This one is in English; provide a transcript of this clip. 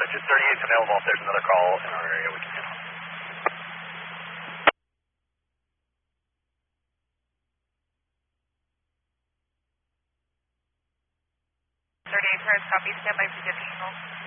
Just 38's available. If there's another call in our area, we can handle it. Copy, stand by for Eagle.